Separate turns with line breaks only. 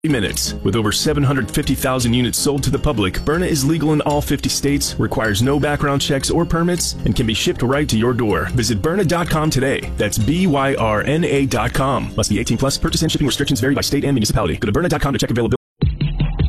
minutes. With over 750,000 units sold to the public, Byrna is legal in all 50 states, requires no background checks or permits, and can be shipped right to your door. Visit Byrna.com today. That's BYRNA.com. Must be 18 plus. Purchase and shipping restrictions vary by state and municipality. Go to Byrna.com to check availability.